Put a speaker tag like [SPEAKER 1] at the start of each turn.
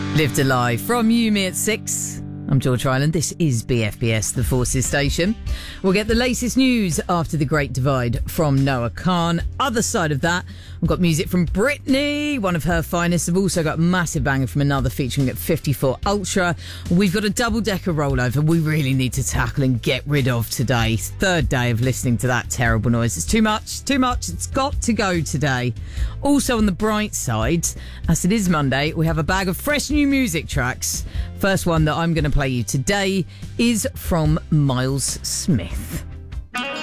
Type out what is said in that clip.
[SPEAKER 1] Lived a Lie from You, Me at 6. I'm George Ryland. This is BFBS, the Forces Station. We'll get the latest news after The Great Divide from Noah Khan. Other side of that, I've got music from Britney, one of her finest. I've also got a massive banger from another featuring at 54 Ultra. We've got a double-decker rollover we really need to tackle and get rid of today. Third day of listening to that terrible noise. It's too much. It's got to go today. Also on the bright side, as it is Monday, we have a bag of fresh new music tracks. First one that I'm going to play you today is from Miles Smith.